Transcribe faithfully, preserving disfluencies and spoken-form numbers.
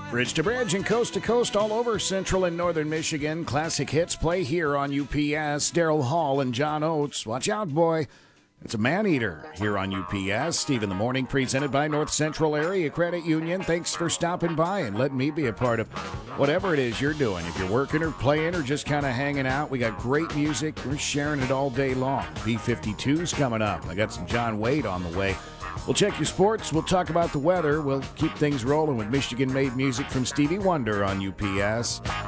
Bridge to bridge and coast to coast all over central and northern Michigan. Classic hits play here on U P S. Daryl Hall and John Oates. Watch out, boy. It's a man-eater here on U P S. Steve in the Morning, presented by North Central Area Credit Union. Thanks for stopping by and letting me be a part of whatever it is you're doing. If you're working or playing or just kind of hanging out, we got great music. We're sharing it all day long. B fifty-two's coming up. I got some John Wade on the way. We'll check your sports. We'll talk about the weather. We'll keep things rolling with Michigan-made music from Stevie Wonder on U P S.